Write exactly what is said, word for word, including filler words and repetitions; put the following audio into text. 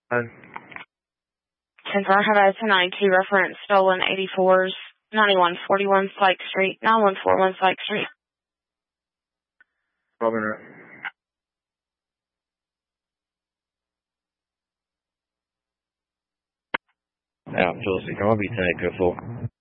Um, Since I have a ten ninety-two reference, stolen eighty-fours, ninety-one forty-one Spike Street, nine one four one Spike Street. Robin Road. Out, Chelsea. Come on, be ten eight two four.